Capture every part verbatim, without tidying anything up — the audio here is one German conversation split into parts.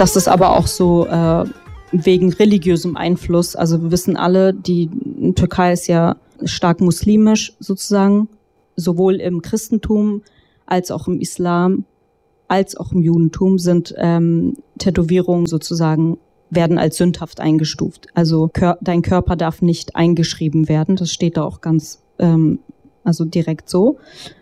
Das ist aber auch so äh, wegen religiösem Einfluss. Also wir wissen alle, die Türkei ist ja stark muslimisch sozusagen, sowohl im Christentum als auch im Islam, als auch im Judentum sind ähm, Tätowierungen sozusagen, werden als sündhaft eingestuft. Also kör- dein Körper darf nicht eingeschrieben werden, das steht da auch ganz, ähm, also direkt so.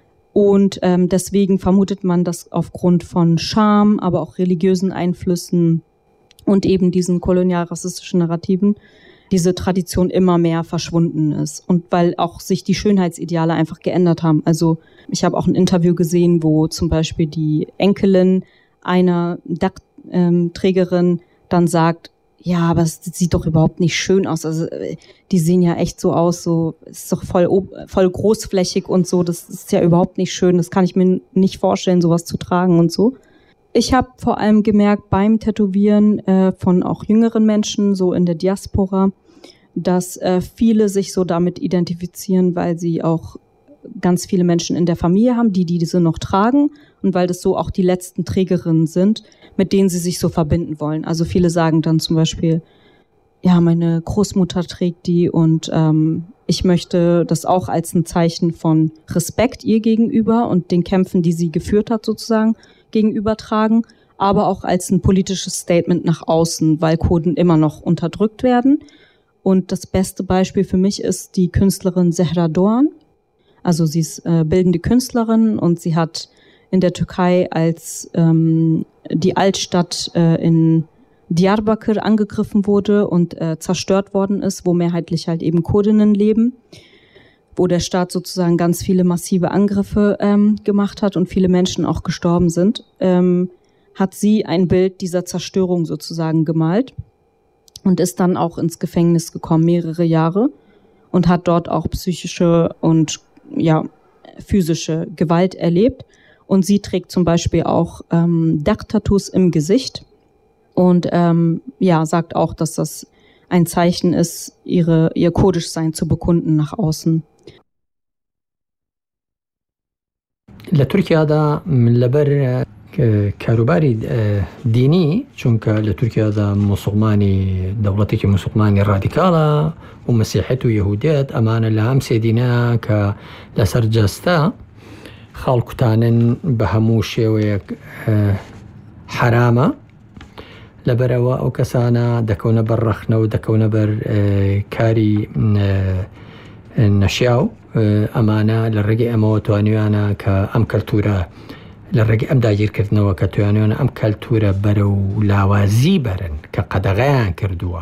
Und ähm, deswegen vermutet man, dass aufgrund von Scham, aber auch religiösen Einflüssen und eben diesen kolonial-rassistischen Narrativen diese Tradition immer mehr verschwunden ist. Und weil auch sich die Schönheitsideale einfach geändert haben. Also ich habe auch ein Interview gesehen, wo zum Beispiel die Enkelin einer Dackträgerin dann sagt, ja, aber es sieht doch überhaupt nicht schön aus. Also die sehen ja echt so aus, so es ist doch voll voll großflächig und so. Das ist ja überhaupt nicht schön. Das kann ich mir nicht vorstellen, sowas zu tragen und so. Ich habe vor allem gemerkt beim Tätowieren äh, von auch jüngeren Menschen, so in der Diaspora, dass äh, viele sich so damit identifizieren, weil sie auch ganz viele Menschen in der Familie haben, die diese noch tragen und weil das so auch die letzten Trägerinnen sind, mit denen sie sich so verbinden wollen. Also viele sagen dann zum Beispiel, ja, meine Großmutter trägt die und ähm, ich möchte das auch als ein Zeichen von Respekt ihr gegenüber und den Kämpfen, die sie geführt hat sozusagen, gegenübertragen, aber auch als ein politisches Statement nach außen, weil Kurden immer noch unterdrückt werden. Und das beste Beispiel für mich ist die Künstlerin Zehra Doğan. Also sie ist äh, bildende Künstlerin und sie hat in der Türkei, als ähm, die Altstadt äh, in Diyarbakır angegriffen wurde und äh, zerstört worden ist, wo mehrheitlich halt eben Kurdinnen leben, wo der Staat sozusagen ganz viele massive Angriffe ähm, gemacht hat und viele Menschen auch gestorben sind, ähm, hat sie ein Bild dieser Zerstörung sozusagen gemalt und ist dann auch ins Gefängnis gekommen, mehrere Jahre, und hat dort auch psychische und ja physische Gewalt erlebt. Und sie trägt zum Beispiel auch ähm, Dach-Tattoos im Gesicht und ähm, ja sagt auch, dass das ein Zeichen ist, ihre ihr Kurdischsein zu bekunden nach außen. لتركيا من لبر كاروباري ديني چونکە لە تورکیادا مسلمانی دەوڵەتێکی مسلمانی ڕادیکاڵە و مەسیحێت و یەهودیەت ئەمانە لە ئەم سێ دینە کە لەسەر جەستە خاڵکوتانن بە هەموو شێوەیەک حرامە لەبەرەوە ئەو کەسانە دەکەونە بەر ڕەخنە و دەکەونە بەر کاری نەشیاو ئەمانە لە ڕێگەی ئەمەوە توانیوانە کە ئەم کەلتورە لە ڕێگەی ئەم داگیرکردنەوە کە توانیوانە ئەم کەلتورە بەرە و لاوازی بەرن کە قەدەغەیان کردووە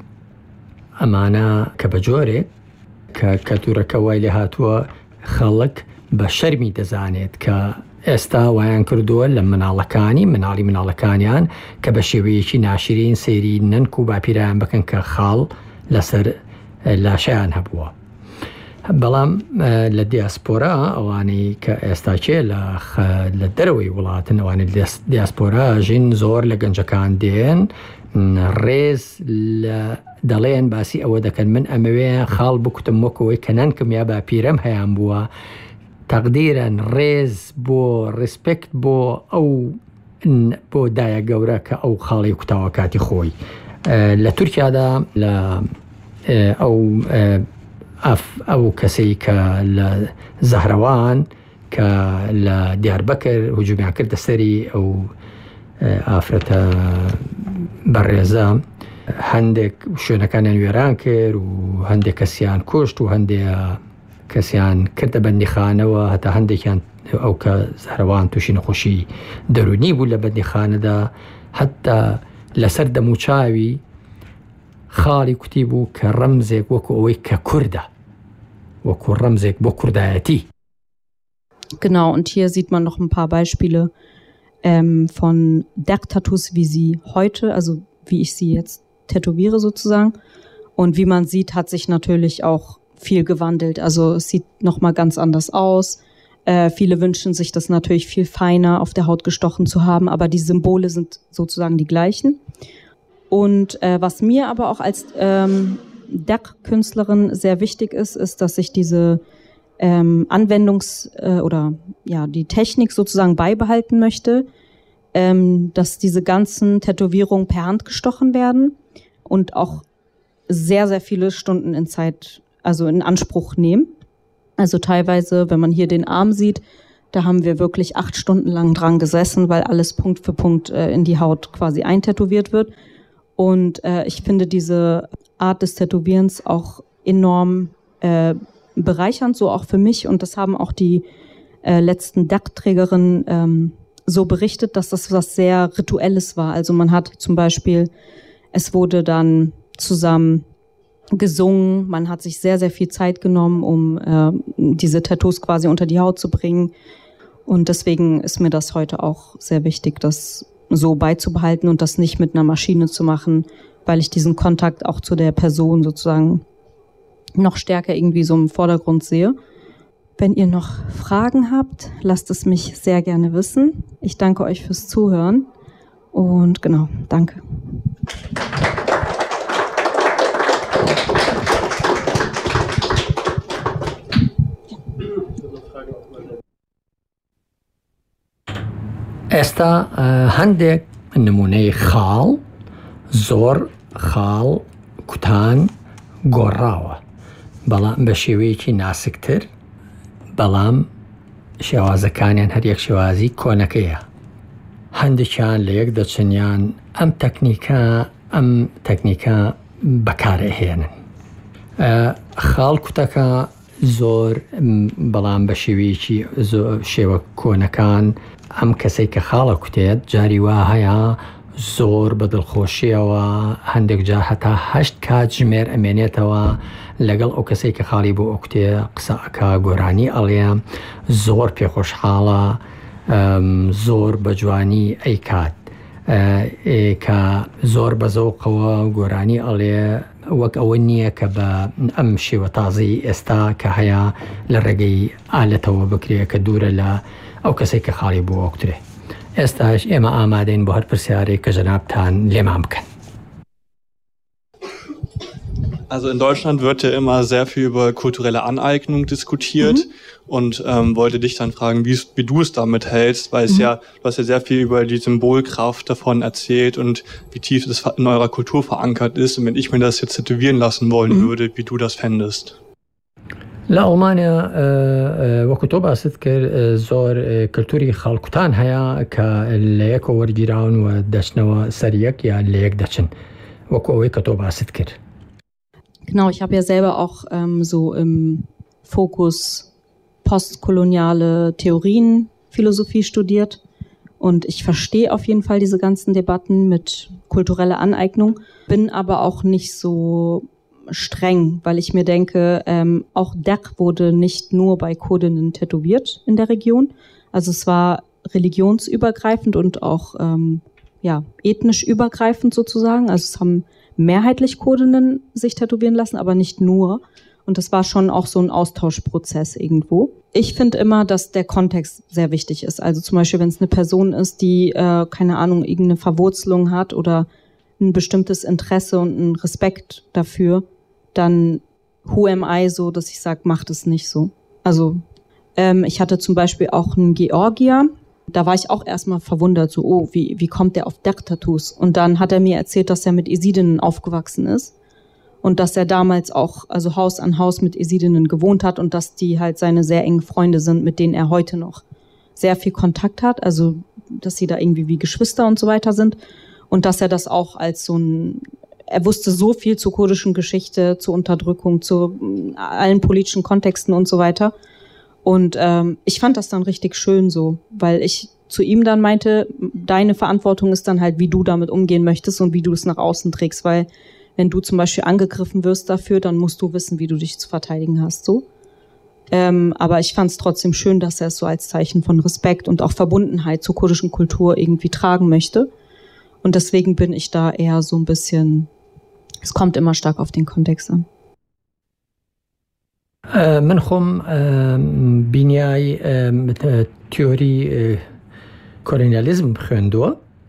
ئەمانە کە بە جۆرێک کە کەلتورەکە وای لێ هاتووە خەڵک بە شەرمی دەزانێت کە ئێستا وایان کردووە لە مناڵەکانی مناڵی مناڵەکانیان کە بە شێوەیەکی ناشرین سەیری نەنک و باپیرایان بکەن کە خاڵ لەسەر لاشیان هەبووە. بەڵام لە دیاسپۆرا ئەوانەی کە ئێستاکێ لە دەرەوەی وڵاتن ئەوانە دیاسپۆرا ژین زۆر لە گەنجەکان دێن ڕێز لە دەڵێن باسی ئەوە دەکەن من ئەمەوێ خاڵ بکوتم وەکەوەی کە نەنکم یا باپیرەم هەیان بووە تەقدیرەن ڕێز بۆ ڕسپێکت بۆ ئەو بۆ دایە گەورە کە ئەو خاڵی کوتاوە کاتی خۆی لە تورکیادا لە ئەو ئەو کەسەی کە لە زەهرەوان کە لە دیاربەکر هجومیان کردە سەری ئەو ئافرەتە بەڕێزە هەندێک شوێنەکانیان وێران کرد و هەندێک کەسیان کوشت و هەندێک کەسیان کردە بەندیخانەوە هەتا هەندێکیان ئەو کە زەهرەوان تووشی نەخۆشی دەرونی بوو لە بەندیخانەدا هەتا لەسەر دەموچاوی خاڵی کوتی بوو کە ڕەمزێک وەکو ئەوەی کە کوردە وەکو ڕەمزێک بۆ کوردایەتی. Genau, und hier sieht man noch ein paar Beispiele ähm, von Dach-Tattoos, wie sie heute, also wie ich sie jetzt tätowiere sozusagen. Und wie man sieht, hat sich natürlich auch viel gewandelt. Also es sieht nochmal ganz anders aus. Äh, viele wünschen sich das natürlich viel feiner auf der Haut gestochen zu haben, aber die Symbole sind sozusagen die gleichen. Und äh, was mir aber auch als ähm, Dach-Künstlerin sehr wichtig ist, ist, dass ich diese ähm, Anwendungs- äh, oder ja die Technik sozusagen beibehalten möchte, ähm, dass diese ganzen Tätowierungen per Hand gestochen werden und auch sehr, sehr viele Stunden in Zeit, also in Anspruch nehmen. Also teilweise, wenn man hier den Arm sieht, da haben wir wirklich acht Stunden lang dran gesessen, weil alles Punkt für Punkt äh, in die Haut quasi eintätowiert wird. Und äh, ich finde diese Art des Tätowierens auch enorm äh, bereichernd, so auch für mich. Und das haben auch die äh, letzten Dackträgerinnen ähm, so berichtet, dass das was sehr Rituelles war. Also man hat zum Beispiel, es wurde dann zusammen gesungen, man hat sich sehr, sehr viel Zeit genommen, um äh, diese Tattoos quasi unter die Haut zu bringen. Und deswegen ist mir das heute auch sehr wichtig, das so beizubehalten und das nicht mit einer Maschine zu machen, weil ich diesen Kontakt auch zu der Person sozusagen noch stärker irgendwie so im Vordergrund sehe. Wenn ihr noch Fragen habt, lasst es mich sehr gerne wissen. Ich danke euch fürs Zuhören und genau, danke. ئێستا هەندێک نمونەی خاڵ زۆر خاڵ کوتان گۆڕاوە بەڵام بە شێوەیەکی ناسکتر بەڵام شێوازەکانیان هەریەک شێوازی کۆنەکەیە هەندێکیان لە یەک دەچنیان ئەم تەکنیکە ئەم تەکنیکە بەکارەهێنن خاڵ کوتەکە زۆر بەڵام بە شێوەیەکی شێوە کۆنەکان ئەم کەسەی کە خاڵە کوتێت جاری وا هەیە زۆر بە دڵخۆشیەوە هەندێک جار هەتا هەشت کات ژمێر ئەمێنێتەوە لەگەڵ ئەو کەسەی کە خاڵی بۆ ئەو کوتێ قسە ئەکا گۆرانی ئەڵێ زۆر پێخۆشحاڵە زۆر بە جوانی ئەی کات کە زۆر بە زەوقەوە گۆرانی ئەڵێ وەک ئەوە نییە کە بە ئەم شێوە تازی ئێستا کە هەیە لە ڕێگەی ئالەتەوە بکرێ کە دوورە لە ئەو کەسێک کە خاڵی بۆ ئۆکترێ ئێستاش ئێمە ئامادەین بۆ هەر پرسیارێک کە جەنابتان لێمان بکەن. Also in Deutschland wird ja immer sehr viel über kulturelle Aneignung diskutiert mhm. und ähm, wollte dich dann fragen, wie, wie du es damit hältst, weil es mhm. ja, du hast ja sehr viel über die Symbolkraft davon erzählt und wie tief das in eurer Kultur verankert ist und wenn ich mir das jetzt tätowieren lassen wollen mhm. würde, wie du das fändest. لە ئەڵمانیا وەکو تۆ باست کرد زۆر کللتوری خاڵکوتان هەیە کە لە یەکە وەرگیراون و دەچنەوە سەر یەک یا لە یەک دەچن وەکو ئەوەی کە تۆ باست کرد. Genau, ich habe ja selber auch ähm, so im Fokus postkoloniale Theorien, Philosophie studiert und ich verstehe auf jeden Fall diese ganzen Debatten mit kultureller Aneignung, bin aber auch nicht so streng, weil ich mir denke, ähm, auch Dach wurde nicht nur bei Kurdinnen tätowiert in der Region. Also es war religionsübergreifend und auch ähm, ja, ethnisch übergreifend sozusagen. Also es haben mehrheitlich Kurdinnen sich tätowieren lassen, aber nicht nur. Und das war schon auch so ein Austauschprozess irgendwo. Ich finde immer, dass der Kontext sehr wichtig ist. Also zum Beispiel, wenn es eine Person ist, die, äh, keine Ahnung, irgendeine Verwurzelung hat oder ein bestimmtes Interesse und einen Respekt dafür, dann who am I so, dass ich sage, macht es nicht so. Also ähm, ich hatte zum Beispiel auch einen Georgier, da war ich auch erstmal verwundert, so, oh, wie, wie kommt der auf Dach-Tattoos? Und dann hat er mir erzählt, dass er mit Esidinnen aufgewachsen ist und dass er damals auch, also Haus an Haus mit Esidinnen gewohnt hat und dass die halt seine sehr engen Freunde sind, mit denen er heute noch sehr viel Kontakt hat, also dass sie da irgendwie wie Geschwister und so weiter sind und dass er das auch als so ein, er wusste so viel zur kurdischen Geschichte, zur Unterdrückung, zu allen politischen Kontexten und so weiter. Und ähm, ich fand das dann richtig schön so, weil ich zu ihm dann meinte, deine Verantwortung ist dann halt, wie du damit umgehen möchtest und wie du es nach außen trägst, weil wenn du zum Beispiel angegriffen wirst dafür, dann musst du wissen, wie du dich zu verteidigen hast, so. Ähm, aber ich fand es trotzdem schön, dass er es so als Zeichen von Respekt und auch Verbundenheit zur kurdischen Kultur irgendwie tragen möchte. Und deswegen bin ich da eher so ein bisschen, es kommt immer stark auf den Kontext an. من خۆم بینیای تیۆری کۆلۆنیالیزم خوێندووە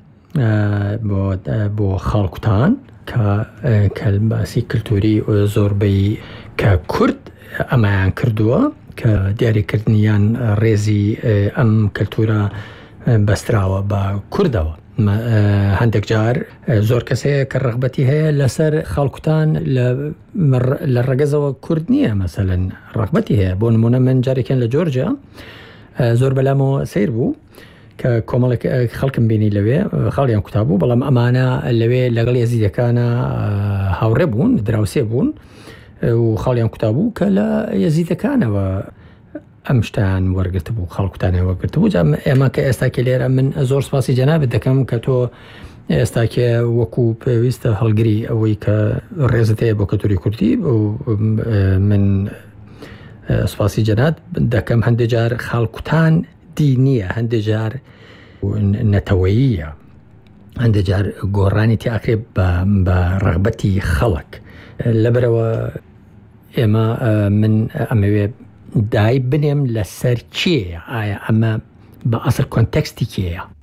بۆ خاڵکوتان کە باسی کللتوری زۆربەی کە کورد ئەمایان کردووە کە دیاریکردنیان ڕێزی ئەم کللتورە بەستراوە بە کوردەوە. هەندێک جار زۆر کەسەیە کە ڕغبەتی هەیە لەسەر خەڵکوتان لە ڕەگەزەوە کورد نییە، مەسەلەن ڕغبەتی هەیە. بۆ نمونە من جارێکیان لە جۆرجیا زۆر بەلامەوە سیر بوو کە کۆمەڵێک خەڵکم بینی لەوێ، خەڵیان کوتا بوو، بەڵام ئەمانە لەوێ لەگەڵ یەزیدەکانە هاوڕێ بوون، دراوسێ بوون و خەڵیان کوتا بوو کە لە یەزیدەکانەوە ئەم شتیان وەرگرت بوو، خەڵکوتانیان وەرگرت بوو. ئێمە کە ئێستاکە لێرە من زۆر سپاسی جەنابەت دەکەم کە تۆ ئێستاکە وەکو پێویستە هەڵگری ئەوەی کە ڕێزت هەیە بۆ کەلتوری کوردی، و من سپاسی جەنابەت دەکەم. هەندێک جار خەڵکوتان دینیە، هەندێک جار نەتەوەییە، هەندێک جار گۆڕانی تیاکرێ بە ڕغبەتی خەڵک. لەبەرەوە ئێمە من ئەمەوێ دای بنێم لەسەر چیەیە، ئایا ئەمە بە ئەسڵ کۆنتەکستی کێیە.